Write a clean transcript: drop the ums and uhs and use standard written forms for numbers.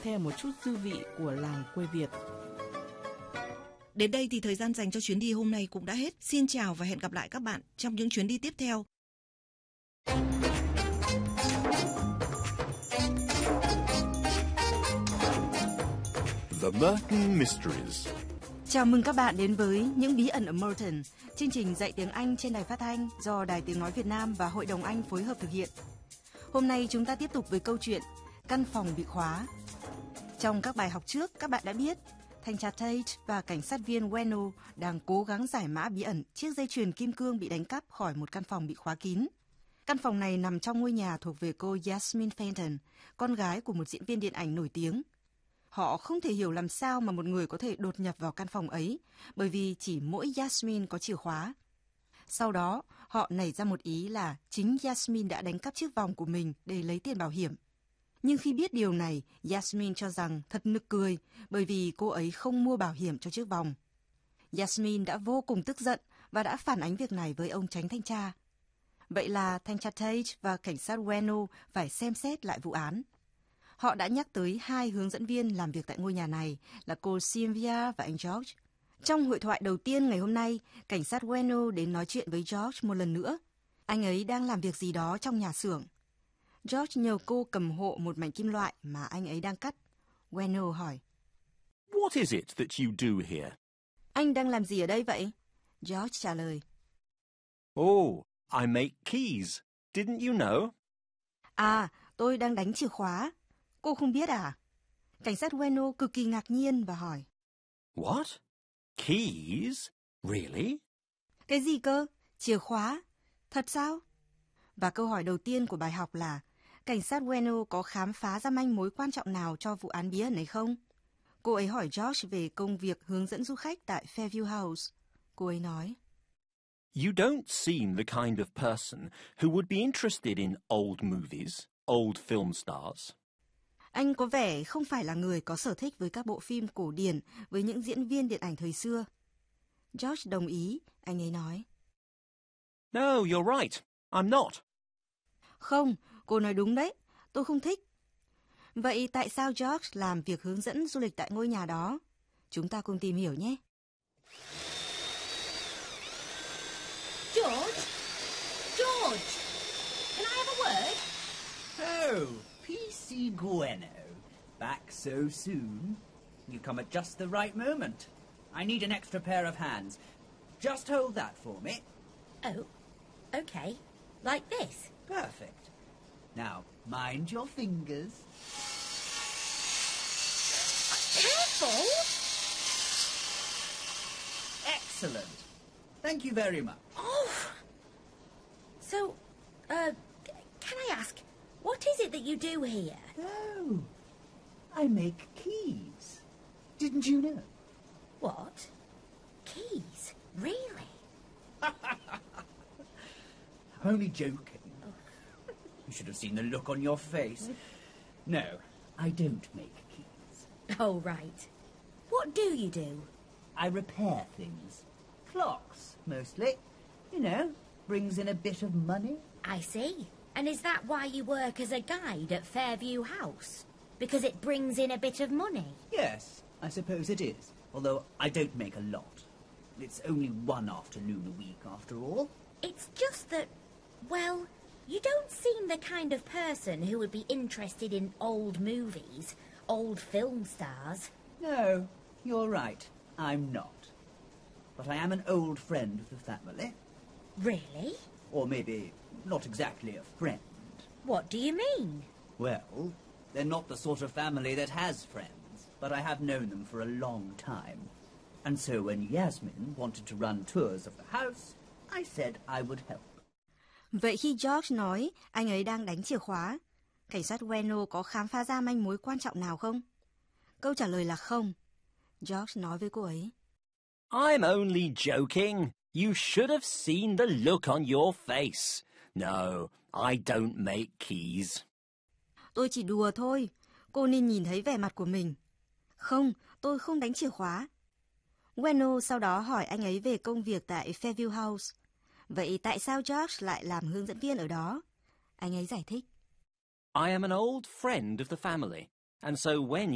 thêm một chút dư vị của làng quê Việt. Đến đây thì thời gian dành cho chuyến đi hôm nay cũng đã hết. Xin chào và hẹn gặp lại các bạn trong những chuyến đi tiếp theo. The Merton Mysteries. Chào mừng các bạn đến với Những bí ẩn ở Merton, chương trình dạy tiếng Anh trên đài phát thanh do Đài Tiếng nói Việt Nam và Hội đồng Anh phối hợp thực hiện. Hôm nay chúng ta tiếp tục với câu chuyện Căn phòng bị khóa. Trong các bài học trước, các bạn đã biết thanh tra Tate và cảnh sát viên Weno đang cố gắng giải mã bí ẩn chiếc dây chuyền kim cương bị đánh cắp khỏi một căn phòng bị khóa kín. Căn phòng này nằm trong ngôi nhà thuộc về cô Yasmin Fenton, con gái của một diễn viên điện ảnh nổi tiếng. Họ không thể hiểu làm sao mà một người có thể đột nhập vào căn phòng ấy, bởi vì chỉ mỗi Yasmin có chìa khóa. Sau đó, họ nảy ra một ý là chính Yasmin đã đánh cắp chiếc vòng của mình để lấy tiền bảo hiểm. Nhưng khi biết điều này, Yasmin cho rằng thật nực cười bởi vì cô ấy không mua bảo hiểm cho chiếc vòng. Yasmin đã vô cùng tức giận và đã phản ánh việc này với ông chánh thanh tra. Vậy là thanh tra Tate và cảnh sát Weno phải xem xét lại vụ án. Họ đã nhắc tới hai hướng dẫn viên làm việc tại ngôi nhà này là cô Sylvia và anh George. Trong hội thoại đầu tiên ngày hôm nay, cảnh sát Weno đến nói chuyện với George một lần nữa. Anh ấy đang làm việc gì đó trong nhà xưởng. George nhờ cô cầm hộ một mảnh kim loại mà anh ấy đang cắt. Weno hỏi. What is it that you do here? Anh đang làm gì ở đây vậy? George trả lời. Oh, I make keys. Didn't you know? À, tôi đang đánh chìa khóa. Cô không biết à? Cảnh sát Weno cực kỳ ngạc nhiên và hỏi. What? Keys? Really? Cái gì cơ? Chìa khóa? Thật sao? Và câu hỏi đầu tiên của bài học là cảnh sát Weno có khám phá ra manh mối quan trọng nào cho vụ án bí ẩn này không? Cô ấy hỏi George về công việc hướng dẫn du khách tại Fairview House. Cô ấy nói. You don't seem the kind of person who would be interested in old movies, old film stars. Anh có vẻ không phải là người có sở thích với các bộ phim cổ điển với những diễn viên điện ảnh thời xưa. George đồng ý, anh ấy nói. No, you're right. I'm not. Không, cô nói đúng đấy, tôi không thích. Vậy tại sao George làm việc hướng dẫn du lịch tại ngôi nhà đó? Chúng ta cùng tìm hiểu nhé. George? George! Can I have a word? Oh, P.C. Bueno. Back so soon? You come at just the right moment. I need an extra pair of hands. Just hold that for me. Oh, okay. Like this? Perfect. Now, mind your fingers. Careful! Excellent. Thank you very much. Oh! So, can I ask, what is it that you do here? Oh, I make keys. Didn't you know? What? Keys? Really? I'm only joking. You should have seen the look on your face. No, I don't make keys. Oh, right. What do you do? I repair things. Clocks, mostly. You know, brings in a bit of money. I see. And is that why you work as a guide at Fairview House? Because it brings in a bit of money? Yes, I suppose it is. Although I don't make a lot. It's only one afternoon a week, after all. It's just that, well, you don't seem the kind of person who would be interested in old movies, old film stars. No, you're right. I'm not. But I am an old friend of the family. Really? Or maybe not exactly a friend. What do you mean? Well, they're not the sort of family that has friends, but I have known them for a long time. And so when Yasmin wanted to run tours of the house, I said I would help. Vậy khi George nói anh ấy đang đánh chìa khóa, cảnh sát Weno có khám phá ra manh mối quan trọng nào không? Câu trả lời là không. George nói với cô ấy. I'm only joking. You should have seen the look on your face. No, I don't make keys. Tôi chỉ đùa thôi. Cô nên nhìn thấy vẻ mặt của mình. Không, tôi không đánh chìa khóa. Weno sau đó hỏi anh ấy về công việc tại Fairview House. Vậy tại sao George lại làm hướng dẫn viên ở đó? Anh ấy giải thích. I am an old friend of the family, and so when